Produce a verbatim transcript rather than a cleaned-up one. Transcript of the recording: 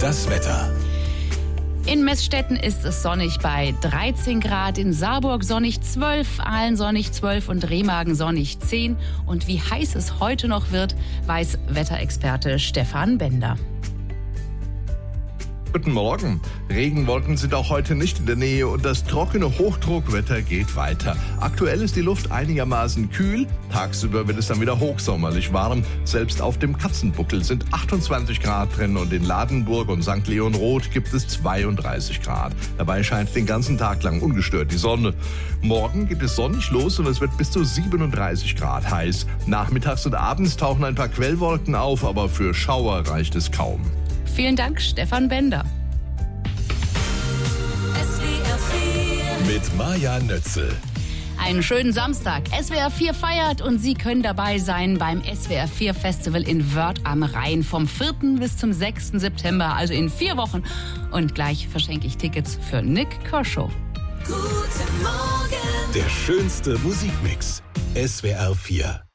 das Wetter. In Meßstetten ist es sonnig bei dreizehn Grad, in Saarburg sonnig zwölf, Aalen sonnig zwölf und Remagen sonnig zehn. Und wie heiß es heute noch wird, weiß Wetterexperte Stefan Bender. Guten Morgen. Regenwolken sind auch heute nicht in der Nähe und das trockene Hochdruckwetter geht weiter. Aktuell ist die Luft einigermaßen kühl. Tagsüber wird es dann wieder hochsommerlich warm. Selbst auf dem Katzenbuckel sind achtundzwanzig Grad drin und in Ladenburg und Sankt Leon Roth gibt es zweiunddreißig Grad. Dabei scheint den ganzen Tag lang ungestört die Sonne. Morgen geht es sonnig los und es wird bis zu siebenunddreißig Grad heiß. Nachmittags und abends tauchen ein paar Quellwolken auf, aber für Schauer reicht es kaum. Vielen Dank, Stefan Bender. Mit Maja Nötzel. Einen schönen Samstag. S W R vier feiert und Sie können dabei sein beim S W R vier Festival in Wörth am Rhein vom vierten bis zum sechsten September, also in vier Wochen. Und gleich verschenke ich Tickets für Nick Kershaw. Guten Morgen. Der schönste Musikmix. S W R vier.